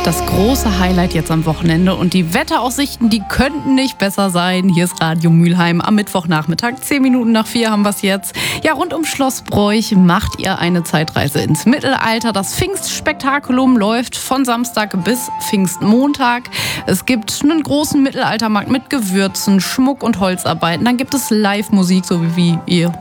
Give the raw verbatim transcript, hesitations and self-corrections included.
Das große Highlight jetzt am Wochenende und die Wetteraussichten, die könnten nicht besser sein. Hier ist Radio Mülheim am Mittwochnachmittag, zehn Minuten nach vier haben wir es jetzt. Ja, rund um Schloss Broich macht ihr eine Zeitreise ins Mittelalter. Das Pfingstspektakulum läuft von Samstag bis Pfingstmontag. Es gibt einen großen Mittelaltermarkt mit Gewürzen, Schmuck und Holzarbeiten. Dann gibt es Live-Musik, so wie ihr